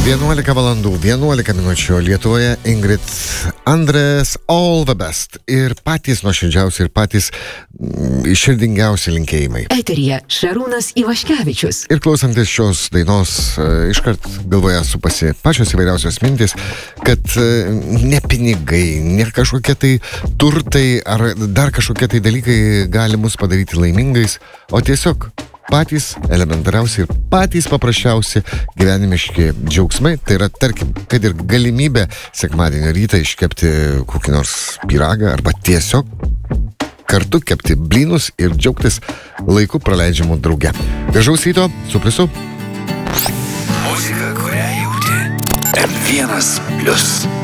11 valandų, 11 minučių Lietuvoje Ingrid Andrės All the Best ir patys nuoširdžiausi ir patys širdingiausi linkėjimai. Eteryje Šarūnas Ivaškevičius. Ir klausantis šios dainos, iškart galvoje supasi pačios įvairiausios mintis, kad ne pinigai, ne kažkokie tai turtai ar dar kažkokie tai dalykai gali mus padaryti laimingais, o tiesiog patys elementariausi ir patys paprasčiausi gyvenimiški džiaugsmai. Tai yra, tarkim, kad ir galimybė sekmadienio rytą iškepti kokį nors pyragą arba tiesiog kartu kepti blynus ir džiaugtis laiku praleidžiamų drauge. Gražaus ryto, su pliusu. Muzika, kurią jauti. M1+.